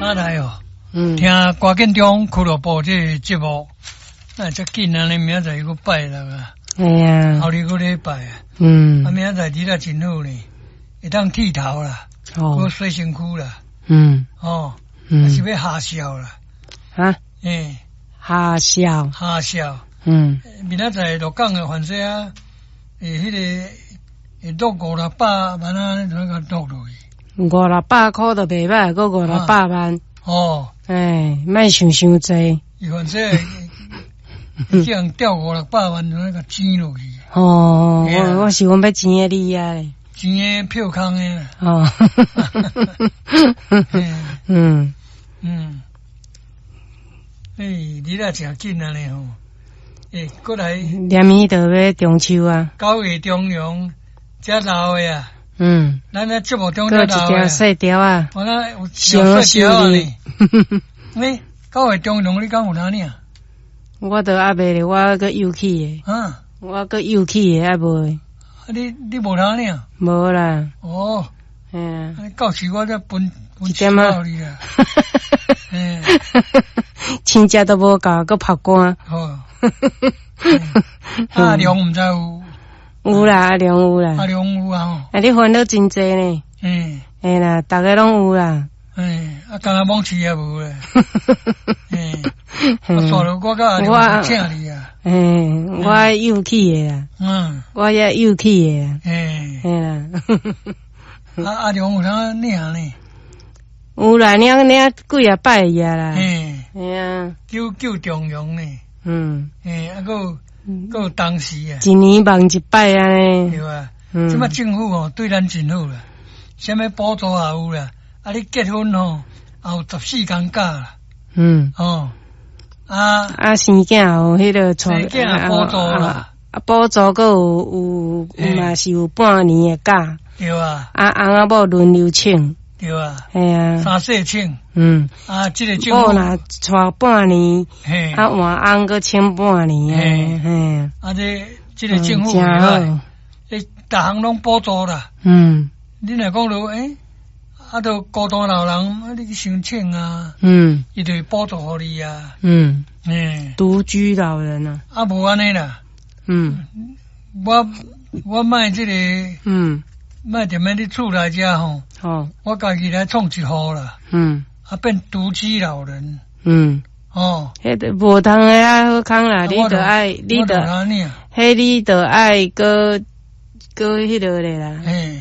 啊来哦，听歌建中俱乐部这个节目，那这紧啊，你明仔载又拜啦， 哎呀， 后日个礼拜啊，啊明仔载日啊真好呢，会当剃头啦，我洗身躯啦，是要下笑啦， 啊，下笑，明仔载落港的反正啊，迄个会落500-600万啊，那个落落去。 500-600块都袂歹，搁500-600万。莫想济。 反正这样调500-600万那个钱落去。 我是讲要钱的你啊咧。 钱的票空的。你若诚紧啊咧吼。过来。 连伊就要中秋啊。 9月中旬，才闹的啊。咱咧节目中才闹的。 搁一条细条啊。 我那有小细条呢。9月中旬你讲有哪里啊？ 我都还袂咧，我搁又去的。我搁又去的还袂。 你无哪里啊？ 无啦。 到时我再分钱到你啊。 亲戚都无够，搁拍光。 阿良毋知有？ 有啦，阿良有啦。 阿良有啊。 你烦恼真济呢。嘿啦，逐个拢有啦。 敢若蒙起也无咧。我带了我甲阿良请你啊。 我又去的啦。我也又去的啦。嘿啦。 阿良有啥领呢？ 有啦，领几啊摆呀啦。嘿啊。 九中庸呢。还有当时啊。 一年忙一摆啊呢。 对啊。即摆政府哦对咱真好啦，啥物补助也有啦。你结婚哦，也有14天假啦。 生囝有迄个生囝补助啦。 补助搁有嘛是有半年的假。 对啊。 翁仔某轮流请。 对啊。 嘿啊。 3世请。这个政府若带半年，换翁搁请半年啊。 这个政府真好，逐项拢补助啦。你若讲落都孤单老人，你去申请啊。伊就会补助互你啊。 独居老人啊。 无安尼啦。我卖这个。卖踮咧你厝内遮吼。我家己来创一户啦。变独居老人。 迄个无通的啊，好康啦，你得爱，迄你得爱搁迄个咧啦。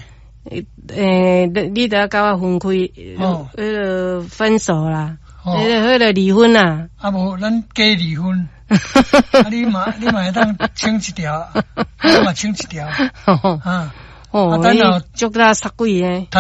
你得甲我分开，迄个分手啦，迄个离婚啦。 无咱假离婚。你嘛会当请一条，我嘛请一条。 等下足啦杀鬼诶。